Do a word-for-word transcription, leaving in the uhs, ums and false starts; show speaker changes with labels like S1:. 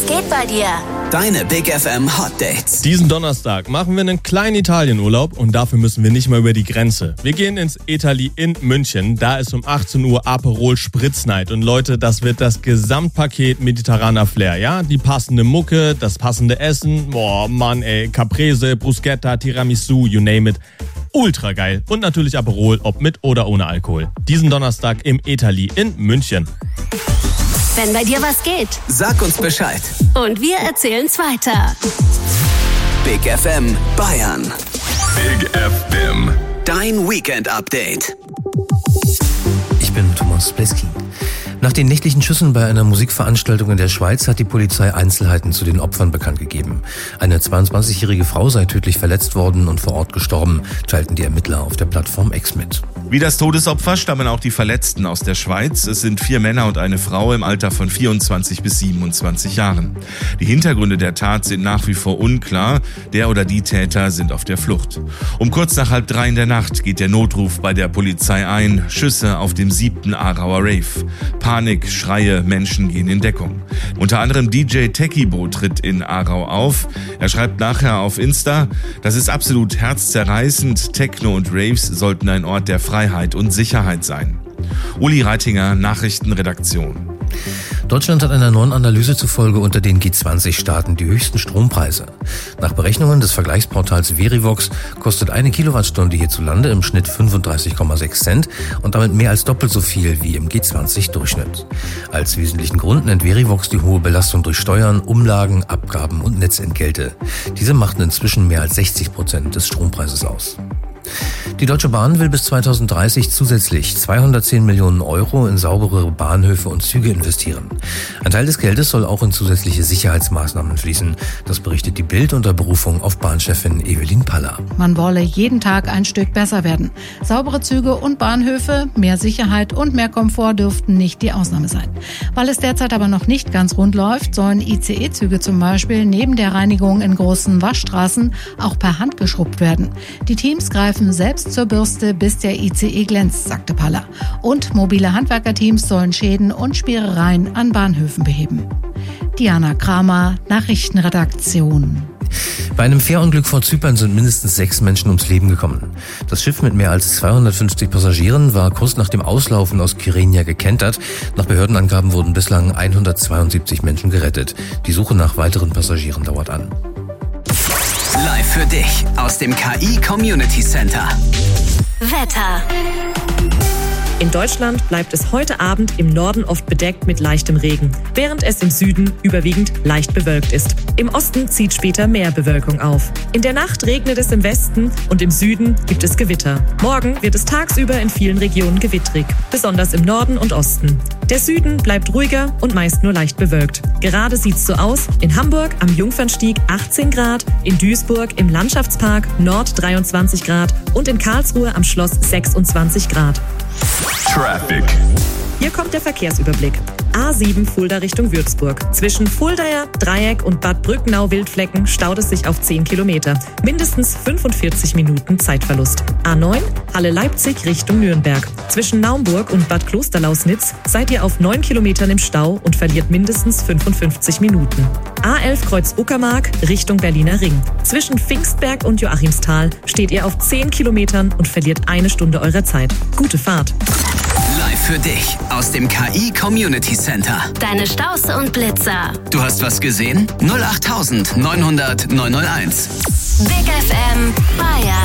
S1: geht bei dir?
S2: Deine Big F M Hot Dates.
S3: Diesen Donnerstag machen wir einen kleinen Italienurlaub und dafür müssen wir nicht mal über die Grenze. Wir gehen ins Etali in München. Da ist um achtzehn Uhr Aperol Spritz-Night. Und Leute, das wird das Gesamtpaket mediterraner Flair, ja? Die passende Mucke, das passende Essen. Boah, Mann, ey. Caprese, Bruschetta, Tiramisu, you name it. Ultra geil. Und natürlich Aperol, ob mit oder ohne Alkohol. Diesen Donnerstag im Etali in München.
S1: Wenn bei dir was geht,
S2: Sag uns Bescheid.
S1: und wir erzählen's weiter.
S2: Big F M Bayern.
S4: Big F M.
S2: Dein Weekend-Update.
S5: Ich bin Thomas Pleski. Nach den nächtlichen Schüssen bei einer Musikveranstaltung in der Schweiz hat die Polizei Einzelheiten zu den Opfern bekannt gegeben. Eine zweiundzwanzigjährige Frau sei tödlich verletzt worden und vor Ort gestorben, teilten die Ermittler auf der Plattform X mit.
S6: Wie das Todesopfer stammen auch die Verletzten aus der Schweiz. Es sind vier Männer und eine Frau im Alter von vierundzwanzig bis siebenundzwanzig Jahren. Die Hintergründe der Tat sind nach wie vor unklar. Der oder die Täter sind auf der Flucht. Um kurz nach halb drei in der Nacht geht der Notruf bei der Polizei ein. Schüsse auf dem siebten Aarauer Rave. Panik, Schreie, Menschen gehen in Deckung. Unter anderem D J Techibo tritt in Aarau auf. Er schreibt nachher auf Insta: Das ist absolut herzzerreißend. Techno und Raves sollten ein Ort der Freiheit und Sicherheit sein. Uli Reitinger, Nachrichtenredaktion.
S5: Deutschland hat einer neuen Analyse zufolge unter den G zwanzig Staaten die höchsten Strompreise. Nach Berechnungen des Vergleichsportals Verivox kostet eine Kilowattstunde hierzulande im Schnitt fünfunddreißig Komma sechs Cent und damit mehr als doppelt so viel wie im G zwanzig Durchschnitt. Als wesentlichen Grund nennt Verivox die hohe Belastung durch Steuern, Umlagen, Abgaben und Netzentgelte. Diese machten inzwischen mehr als sechzig Prozent des Strompreises aus. Die Deutsche Bahn will bis zweitausenddreißig zusätzlich zweihundertzehn Millionen Euro in saubere Bahnhöfe und Züge investieren. Ein Teil des Geldes soll auch in zusätzliche Sicherheitsmaßnahmen fließen. Das berichtet die Bild unter Berufung auf Bahnchefin Evelyn Paller.
S7: Man wolle jeden Tag ein Stück besser werden. Saubere Züge und Bahnhöfe, mehr Sicherheit und mehr Komfort dürften nicht die Ausnahme sein. Weil es derzeit aber noch nicht ganz rund läuft, sollen I C E-Züge zum Beispiel neben der Reinigung in großen Waschstraßen auch per Hand geschrubbt werden. Die Teams greifen selbst zur Bürste, bis der I C E glänzt, sagte Paller. Und mobile Handwerkerteams sollen Schäden und Spierereien an Bahnhöfen beheben. Diana Kramer, Nachrichtenredaktion.
S5: Bei einem Fährunglück vor Zypern sind mindestens sechs Menschen ums Leben gekommen. Das Schiff mit mehr als zweihundertfünfzig Passagieren war kurz nach dem Auslaufen aus Kyrenia gekentert. Nach Behördenangaben wurden bislang hundertzweiundsiebzig Menschen gerettet. Die Suche nach weiteren Passagieren dauert an.
S2: Live für dich aus dem K I Community Center.
S1: Wetter.
S8: In Deutschland bleibt es heute Abend im Norden oft bedeckt mit leichtem Regen, während es im Süden überwiegend leicht bewölkt ist. Im Osten zieht später mehr Bewölkung auf. In der Nacht regnet es im Westen und im Süden gibt es Gewitter. Morgen wird es tagsüber in vielen Regionen gewittrig, besonders im Norden und Osten. Der Süden bleibt ruhiger und meist nur leicht bewölkt. Gerade sieht's so aus: in Hamburg am Jungfernstieg achtzehn Grad, in Duisburg im Landschaftspark Nord dreiundzwanzig Grad und in Karlsruhe am Schloss sechsundzwanzig Grad.
S4: Traffic.
S8: Hier kommt der Verkehrsüberblick. A sieben Fulda Richtung Würzburg. Zwischen Fuldaer, Dreieck und Bad Brücknau-Wildflecken staut es sich auf zehn Kilometer. Mindestens fünfundvierzig Minuten Zeitverlust. A neun Halle-Leipzig Richtung Nürnberg. Zwischen Naumburg und Bad Klosterlausnitz seid ihr auf neun Kilometern im Stau und verliert mindestens fünfundfünfzig Minuten. A elf Kreuz Uckermark Richtung Berliner Ring. Zwischen Pfingstberg und Joachimsthal steht ihr auf zehn Kilometern und verliert eine Stunde eurer Zeit. Gute Fahrt.
S2: Live für dich aus dem K I Community Center.
S1: Deine Staus und Blitzer.
S2: Du hast was gesehen? null acht neunhundert neunhundert neunhunderteins.
S1: Big F M Bayern.